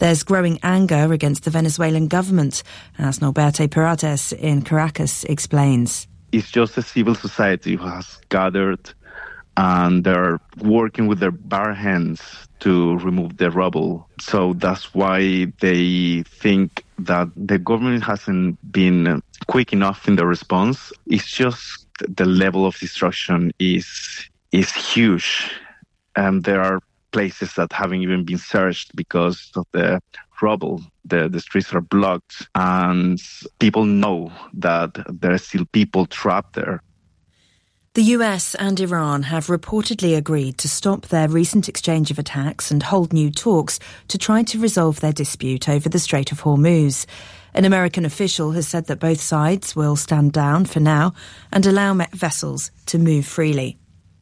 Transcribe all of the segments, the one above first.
There's growing anger against the Venezuelan government, as Norberto Paredes in Caracas explains. It's just a civil society who has gathered and they're working with their bare hands to remove the rubble. So that's why they think that the government hasn't been quick enough in the response. It's just the level of destruction is huge. There are places that haven't even been searched because of the rubble. The streets are blocked and people know that there are still people trapped there. The US and Iran have reportedly agreed to stop their recent exchange of attacks and hold new talks to try to resolve their dispute over the Strait of Hormuz. An American official has said that both sides will stand down for now and allow vessels to move freely.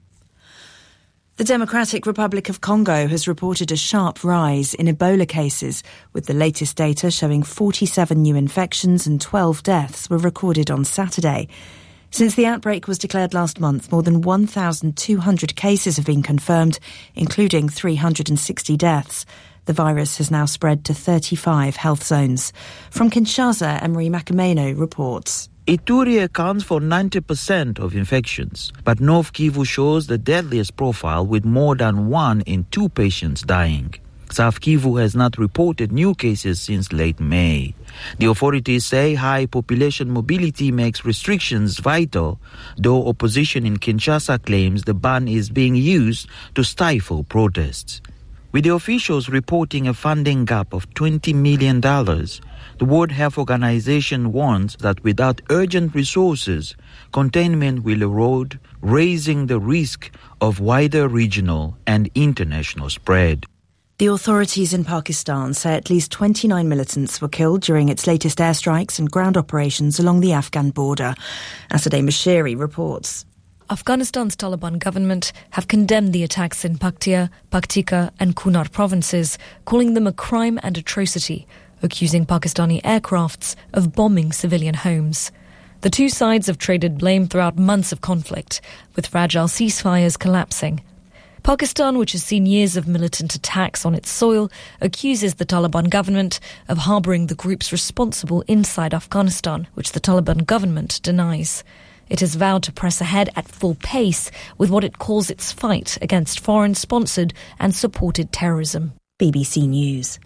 The Democratic Republic of Congo has reported a sharp rise in Ebola cases, with the latest data showing 47 new infections and 12 deaths were recorded on Saturday. Since the outbreak was declared last month, more than 1,200 cases have been confirmed, including 360 deaths. The virus has now spread to 35 health zones. From Kinshasa, Emery Makameno reports. Ituri accounts for 90% of infections, but North Kivu shows the deadliest profile with more than 1 in 2 patients dying. South Kivu has not reported new cases since late May. The authorities say high population mobility makes restrictions vital, though opposition in Kinshasa claims the ban is being used to stifle protests. With the officials reporting a funding gap of $20 million, the World Health Organization warns that without urgent resources, containment will erode, raising the risk of wider regional and international spread. The authorities in Pakistan say at least 29 militants were killed during its latest airstrikes and ground operations along the Afghan border. Asadeh Mashiri reports. Afghanistan's Taliban government have condemned the attacks in Paktia, Paktika and Kunar provinces, calling them a crime and atrocity, accusing Pakistani aircrafts of bombing civilian homes. The two sides have traded blame throughout months of conflict, with fragile ceasefires collapsing. Pakistan, which has seen years of militant attacks on its soil, accuses the Taliban government of harbouring the groups responsible inside Afghanistan, which the Taliban government denies. It has vowed to press ahead at full pace with what it calls its fight against foreign-sponsored and supported terrorism. BBC News.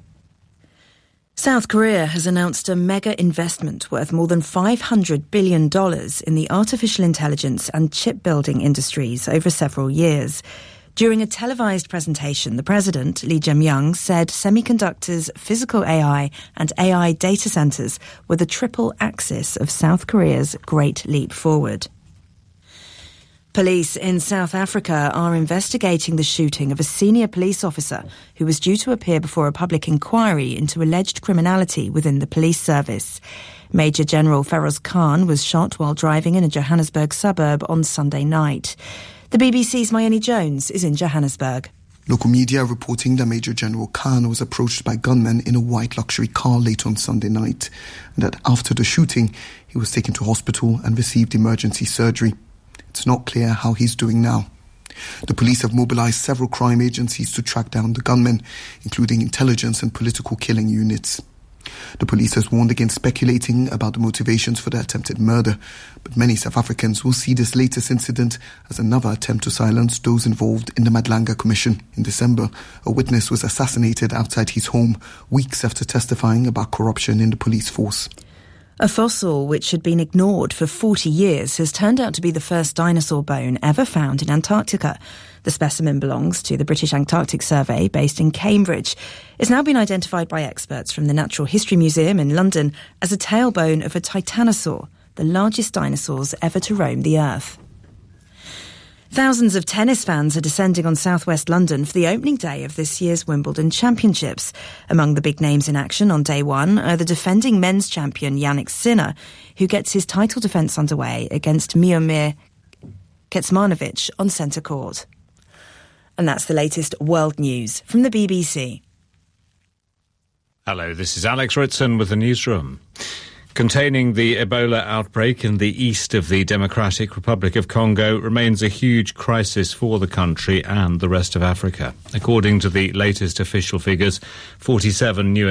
South Korea has announced a mega investment worth more than $500 billion in the artificial intelligence and chip-building industries over several years. During a televised presentation, the president, Lee Jae-myung, said semiconductors, physical AI and AI data centres were the triple axis of South Korea's Great Leap Forward. Police in South Africa are investigating the shooting of a senior police officer who was due to appear before a public inquiry into alleged criminality within the police service. Major General Feroz Khan was shot while driving in a Johannesburg suburb on Sunday night. The BBC's Mayeni Jones is in Johannesburg. Local media reporting that Major General Khan was approached by gunmen in a white luxury car late on Sunday night, and that after the shooting, he was taken to hospital and received emergency surgery. It's not clear how he's doing now. The police have mobilized several crime agencies to track down the gunmen, including intelligence and political killing units. The police has warned against speculating about the motivations for the attempted murder, but many South Africans will see this latest incident as another attempt to silence those involved in the Madlanga Commission. In December, a witness was assassinated outside his home, weeks after testifying about corruption in the police force. A fossil which had been ignored for 40 years has turned out to be the first dinosaur bone ever found in Antarctica. The specimen belongs to the British Antarctic Survey, based in Cambridge. It's now been identified by experts from the Natural History Museum in London as a tailbone of a titanosaur, the largest dinosaurs ever to roam the Earth. Thousands of tennis fans are descending on southwest London for the opening day of this year's Wimbledon Championships. Among the big names in action on day one are the defending men's champion Jannik Sinner, who gets his title defence underway against Miomir Kecmanovic on centre court. And that's the latest world news from the BBC. Hello, this is Alex Ritson with the newsroom. Containing the Ebola outbreak in the east of the Democratic Republic of Congo remains a huge crisis for the country and the rest of Africa. According to the latest official figures, 47 new